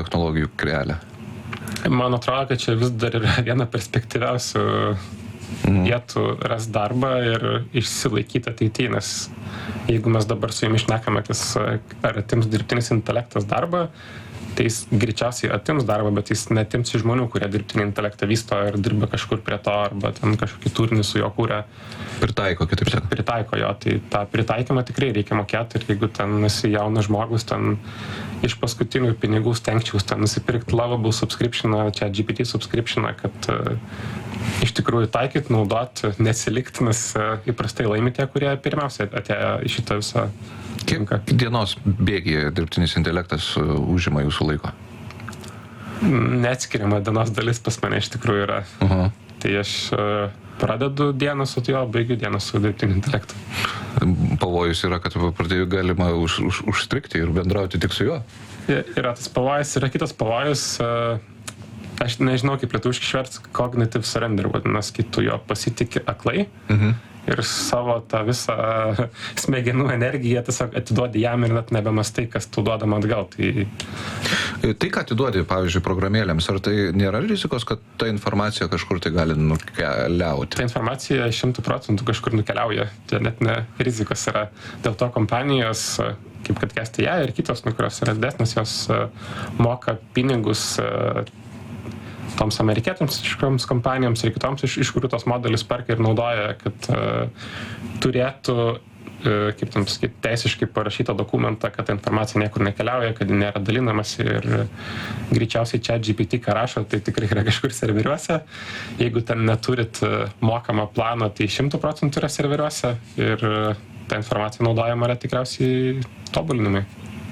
technologijų krealę? Man atrodo, kad čia vis dar yra viena perspektyviausių vietų ras darbą ir išsilaikyti ateityje, nes jeigu mes dabar su jumis šnekame, ar atims dirbtinis intelektas darbą, tai jis greičiausiai atims darbą, bet jis netims iš žmonių, kurie dirbtinį intelektą vysto ir dirba kažkur prie to, arba ten kažkokį turinį su jo kūrė. Pritaiko, kitaip sakant. Pritaiko jo, tai tą pritaikymą tikrai reikia mokėti ir jeigu ten esi jaunas žmogus, ten iš paskutinių pinigų stengčiaus ten nusipirkti Lovable subscriptioną, čia GPT subscriptioną, kad iš tikrųjų taikyt, naudot, nesilikti, nes įprastai laimi tie, kurie pirmiausia atėjo į šitą visą rinką. Kiek dienos bėgyje dirbtinis intelektas užima jūsų laiko? Neatskiriama dienos dalis pas mane iš tikrųjų yra. Tai aš pradedu dieną su jo, baigiu dieną su dirbtiniu intelektu. Pavojus yra, kad pradėjų galima užstrikti ir bendrauti tik su juo? Yra tas pavojus, yra kitas pavojus. Aš nežinau, kaip lietuviškai išversti, cognitive surrender, vadinasi, kai tu jo pasitiki aklai ir savo tą visą smegenų energiją tiesiog atiduodi jam ir net nebemastai, kas tu duodam atgal. Tai ką atiduodi, pavyzdžiui, programėlėms, ar tai nėra rizikos, kad ta informacija kažkur tai gali nukeliauti? Ta informacija 100% kažkur nukeliauja, tai net ne rizikos yra. Dėl to kompanijos, kaip kad Kestija ir kitos, kurios yra didesnės, jos moka pinigus toms amerikietiams kompanijoms ir kitoms, iš kurių tos modelis perka ir naudoja, kad turėtų, kaip tam sakyti, teisiškai parašytą dokumentą, kad ta informacija niekur nekeliauja, kad ji nėra dalinamasi ir greičiausiai čia GPT, ką rašo, tai tikrai yra kažkur serveriuose. Jeigu ten neturit mokamą planą, tai 100% yra serveriuose ir ta informacija naudojama yra tikriausiai tobulinimai.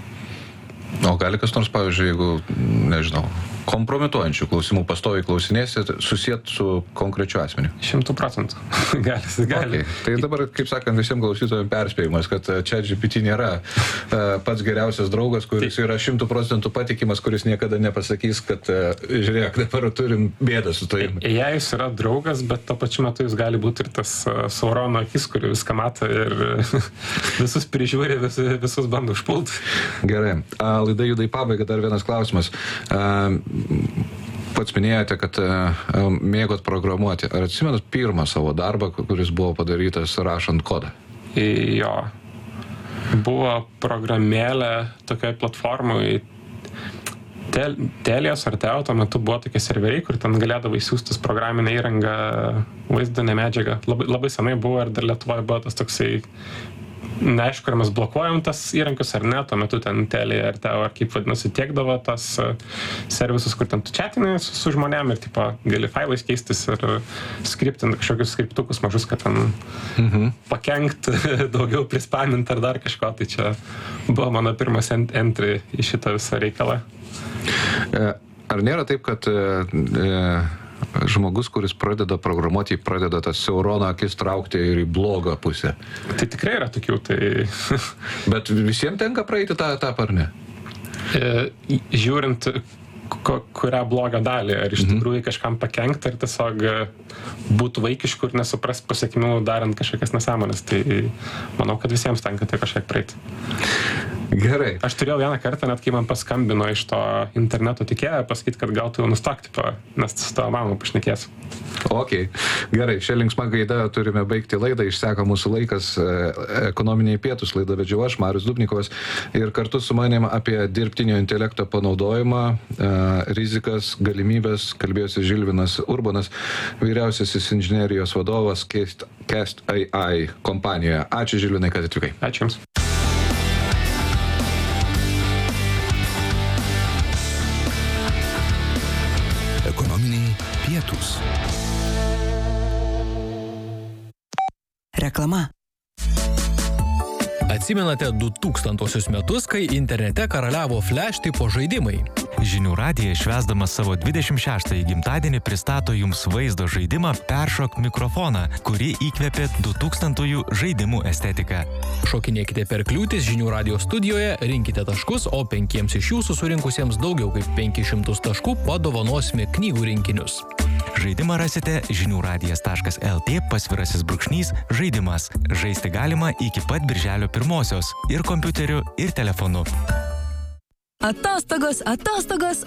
O gali kas nors, pavyzdžiui, jeigu, nežinau, kompromituojančių klausimų pastoviai klausinėsi, susijęt su konkrečiu asmeniu? 100%. gali. Okay. Tai dabar, kaip sakant, visiems klausytojams perspėjimas, kad čia GPT nėra pats geriausias draugas, kuris yra 100% patikimas, kuris niekada nepasakys, kad žiūrėk, dabar turim bėdą su tavim. Jis yra draugas, bet tuo pačiu metu jis gali būti ir tas Saurono akis, kuri viską mato ir visus prižiūri, visus bando užpulti. Gerai. Laida juda į pabaigą, dar vienas klausimas. Pats minėjote, kad mėgot programuoti. Ar atsimenat pirmą savo darbą, kuris buvo padarytas rašant kodą? Jo. Buvo programėlė tokiai platformai. Telios ar Teo tuo metu buvo tokie serveriai, kur ten galėdavo įsiųstis programinę įrangą, vaizdinę medžiagą. Labai senai buvo ir dar Lietuvoje buvo tas toksai. Neaišku, ar mes blokuojam tas įrankius ar ne, tuo metu ten Telia ar Teo, ar kaip vadinasi, tiekdavo tas servisus, kur ten tu chatini su žmonėm ir tipo gali failais keistis ir skriptinti kažkokius skriptukus mažus, kad ten pakenkt, daugiau prispanint ar dar kažko, tai čia buvo mano pirmas entry į šitą visą reikalą. Ar nėra taip, kad žmogus, kuris pradeda programuoti, pradeda tas Saurono akis traukti ir į blogą pusę? Tai tikrai yra tokių, tai... Bet visiems tenka praeiti tą etapą, ar ne? Žiūrint, kurią blogą dalį, ar iš tikrųjų kažkam pakenkti, ar tiesiog būtų vaikiškų ir nesuprast pasiekmių darant kažkokias nesąmonės, tai manau, kad visiems tenka tai kažkiek praeiti. Gerai. Aš turėjau vieną kartą, net kai man paskambino iš to interneto tikėję, pasakyti, kad gal tu jau nustok, nes su tavo mama pašnekėsiu. Ok, gerai, šią linksmą gaidą turime baigti laidą, išseko mūsų laikas, ekonominiai pietus, laidą vedžiau aš, Marius Dubnikovas, ir kartu su manim apie dirbtinio intelekto panaudojimą, rizikas, galimybės, kalbėjosi Žilvinas Urbanas, vyriausiasis inžinerijos vadovas Cast AI kompanijoje. Ačiū, Žilvinai, kad atvykai. Ačiū Jums. Ekonominiai pietūs. Reklama. Atsimenate 2000 metus, kai internete karaliavo Flash tipo žaidimai? Žinių radijas švęsdamas savo 26-ąjį gimtadienį pristato jums vaizdo žaidimą Peršok mikrofoną, kurį įkvėpė 2000-ųjų žaidimų estetiką. Šokinėkite per kliūtis Žinių radijo studijoje, rinkite taškus, o 5 iš jūsų surinkusiems daugiau kaip 500 taškų padovanosime knygų rinkinius. Žaidimą rasite žiniųradijas.lt /žaidimas. Žaisti galima iki pat birželio 1 ir kompiuteriu, ir telefonu. Atostogos, atostogos,